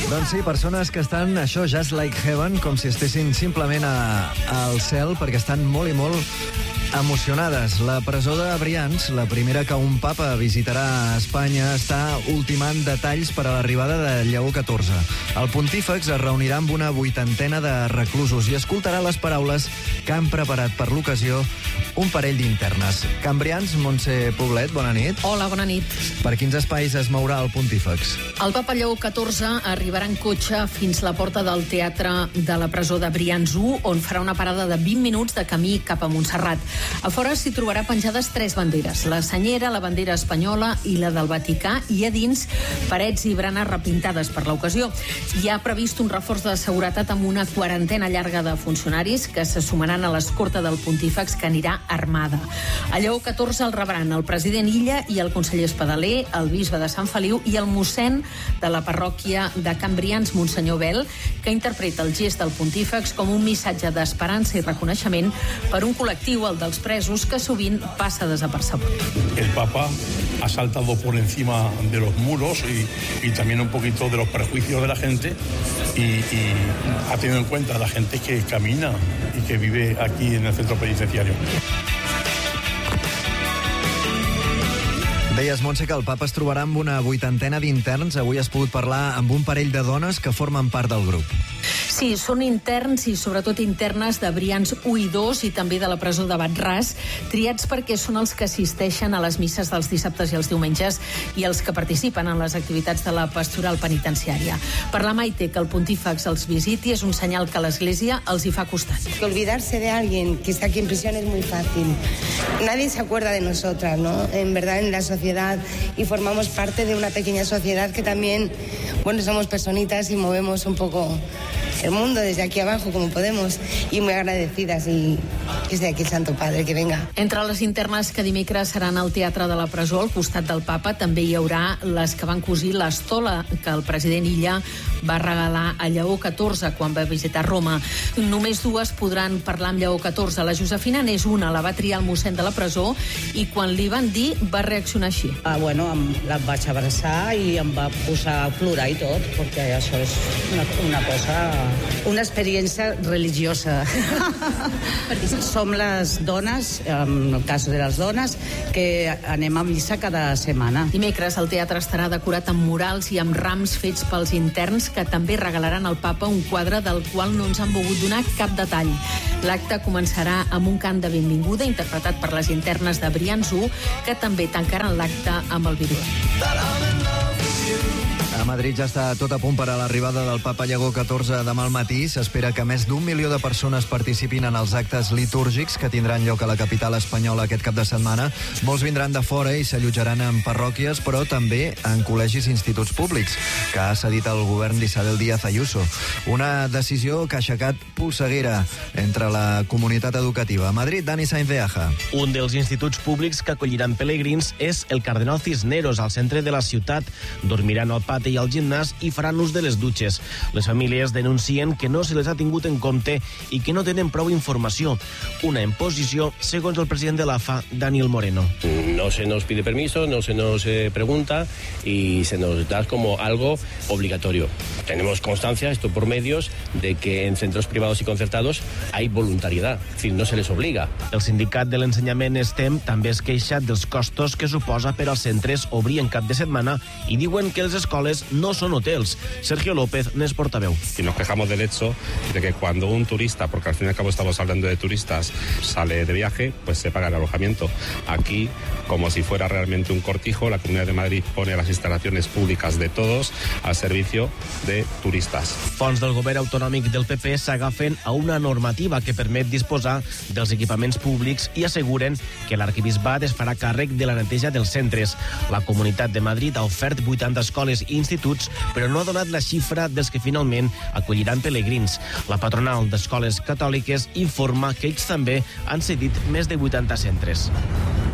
Doncs sí, persones que estan, això, just like heaven, com si estessin simplement al cel, perquè estan molt i molt emocionades. La presó de Brians, la primera que un papa visitarà a Espanya, està ultimant detalls per a l'arribada de Lleó XIV. El pontífex es reunirà amb una 80ena de reclusos i escoltarà les paraules que han preparat per l'ocasió un parell d'internes. Can Brians, Montse Poblet, bona nit. Hola, bona nit. Per quins espais es mourà el pontífex? El papa Lleó XIV arribarà en cotxe fins la porta del teatre de la presó de Brians 1, on farà una parada de 20 minuts de camí cap a Montserrat. A fora s'hi trobarà penjades 3 banderes, la senyera, la bandera espanyola i la del Vaticà, i a dins parets i branes repintades per l'ocasió. Hi ha previst un reforç de seguretat amb una quarantena llarga de funcionaris que se sumaran a l'escorta del pontífex, que anirà armada. A Lleó XIV el rebran el president Illa i el conseller Espadaler, el bisbe de Sant Feliu i el mossèn de la parròquia de Can Brians, Monsenyor Bel, que interpreta el gest del pontífex com un missatge d'esperança i reconeixement per un col·lectiu, el dels presos, que sovint passa desapercebut. El Papa ha saltado por encima de los muros y también un poquito de los prejuicios de la gente y ha tenido en cuenta a la gente que camina y que vive aquí en el centro penitenciario. Deies, Montse, que el papa es trobarà amb una 80ena d'interns. Avui has pogut parlar amb un parell de dones que formen part del grup. Sí, són interns i sobretot internes de Brians 1 i 2 i també de la presó de Bat-ras, triats perquè són els que assisteixen a les misses dels dissabtes i els diumenges i els que participen en les activitats de la pastoral penitenciària. Per la Maite, que el pontífex els visiti és un senyal que l'Església els hi fa costat. Que olvidarse de alguien que está aquí en prisión es muy fácil. Nadie se acuerda de nosotras, ¿no? En verdad, en la sociedad, y formamos parte de una pequeña sociedad que también, bueno, somos personitas y movemos un poco el mundo desde aquí abajo como podemos, y muy agradecidas, y que sea aquí el Santo Padre, que venga. Entre les internes que dimecres seran al teatre de la presó al costat del papa també hi haurà les que van cosir l'estola que el president Illa va regalar a Lleó XIV quan va visitar Roma. Només 2 podran parlar amb Lleó XIV. La Josefina n'és una, la va triar el mossèn de la presó i quan li van dir va reaccionar així. Bueno, la vaig abraçar i em va posar a plorar i tot, perquè això és una cosa, una experiència religiosa. Som les dones, en el cas de les dones, que anem a missa cada setmana. Dimecres el teatre estarà decorat amb murals i amb rams fets pels interns, que també regalaran al papa un quadre del qual no ens han volgut donar cap detall. L'acte començarà amb un cant de benvinguda interpretat per les internes de Brians 1, que també tancaran l'acte amb el viruet. A Madrid ja està tot a punt per a l'arribada del papa Lleó XIV demà al matí. S'espera que més d'1 milió de persones participin en els actes litúrgics que tindran lloc a la capital espanyola aquest cap de setmana. Molts vindran de fora i s'allotjaran en parròquies, però també en col·legis i instituts públics, que ha cedit el govern d'Isabel Díaz Ayuso. Una decisió que ha aixecat polseguera entre la comunitat educativa. A Madrid, Dani Sainz de Aja. Un dels instituts públics que acolliran pelegrins és el Cardenal Cisneros, al centre de la ciutat. Dormiran al pati i al gimnàs i faran ús de les dutxes. Les famílies denuncien que no se les ha tingut en compte i que no tenen prou informació. Una imposició, segons el president de l'AFA, Daniel Moreno. No se nos pide permiso, no se nos pregunta y se nos da como algo obligatorio. Tenemos constancia, esto por medios, de que en centros privados y concertados hay voluntariedad, es decir, no se les obliga. El sindicat de l'ensenyament STEM també es queixa dels costos que suposa per als centres obrir en cap de setmana i diuen que les escoles no son hotels. Sergio López n'és portaveu. Y nos quejamos del hecho de que cuando un turista, porque al fin y al cabo estamos hablando de turistas, sale de viaje, pues se paga el alojamiento. Aquí, como si fuera realmente un cortijo, la Comunidad de Madrid pone las instalaciones públicas de todos al servicio de turistas. Fons del govern autonòmic del PP s'agafen a una normativa que permet disposar dels equipaments públics i asseguren que l'arquebisbat es farà càrrec de la neteja dels centres. La Comunitat de Madrid ha ofert 80 escoles i instituts, però no ha donat la xifra dels que finalment acolliran pelegrins. La patronal d'escoles catòliques informa que ells també han cedit més de 80 centres.